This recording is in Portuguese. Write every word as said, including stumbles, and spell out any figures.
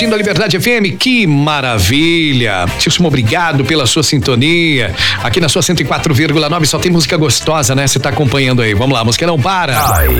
curtindo a Liberdade F M, que maravilha. Muitíssimo obrigado pela sua sintonia. Aqui na sua cento e quatro vírgula nove só tem música gostosa, né? Você tá acompanhando aí. Vamos lá, música não para. Ai,